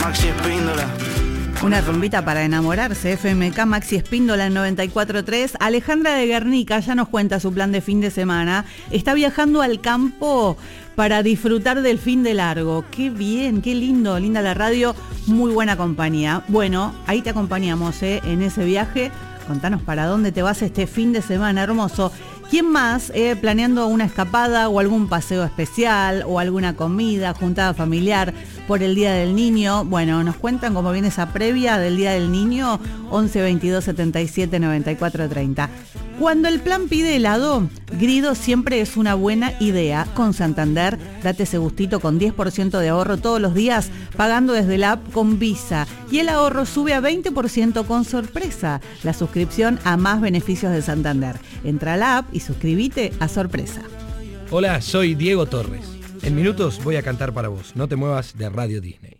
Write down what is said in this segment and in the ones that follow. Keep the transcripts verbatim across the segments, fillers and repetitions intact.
Maxi Espíndola. Una rumbita para enamorarse, F M K, Maxi Espíndola en noventa y cuatro punto tres. Alejandra de Guernica ya nos cuenta su plan de fin de semana. Está viajando al campo para disfrutar del fin de largo. Qué bien, qué lindo, linda la radio, muy buena compañía. Bueno, ahí te acompañamos ¿eh? en ese viaje. Contanos para dónde te vas este fin de semana hermoso. ¿Quién más eh, planeando una escapada o algún paseo especial o alguna comida, juntada familiar por el Día del Niño? Bueno, nos cuentan cómo viene esa previa del Día del Niño, once veintidós setenta y siete noventa y cuatro treinta. Cuando el plan pide helado, Grido siempre es una buena idea. Con Santander, date ese gustito con diez por ciento de ahorro todos los días, pagando desde la app con Visa. Y el ahorro sube a veinte por ciento con Sorpresa, la suscripción a más beneficios de Santander. Entra a la app y suscríbete a Sorpresa. Hola, soy Diego Torres. En minutos voy a cantar para vos. No te muevas de Radio Disney.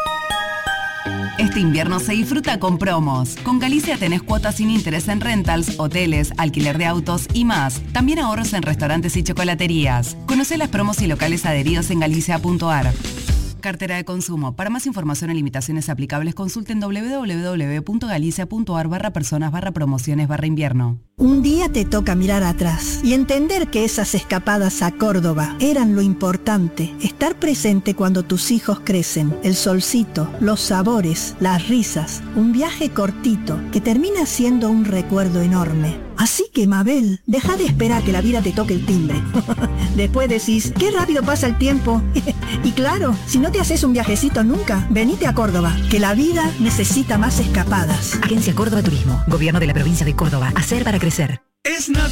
Este invierno se disfruta con promos. Con Galicia tenés cuotas sin interés en rentals, hoteles, alquiler de autos y más. También ahorros en restaurantes y chocolaterías. Conocé las promos y locales adheridos en galicia punto a r. Cartera de consumo. Para más información y limitaciones aplicables, consulten doble u doble u doble u punto galicia punto a r barra personas barra promociones barra invierno. Un día te toca mirar atrás y entender que esas escapadas a Córdoba eran lo importante. Estar presente cuando tus hijos crecen, el solcito, los sabores, las risas. Un viaje cortito que termina siendo un recuerdo enorme. Así que, Mabel, deja de esperar que la vida te toque el timbre. Después decís, qué rápido pasa el tiempo. Y claro, si no te haces un viajecito nunca, venite a Córdoba, que la vida necesita más escapadas. Agencia Córdoba Turismo, Gobierno de la Provincia de Córdoba. Hacer para crecer. Es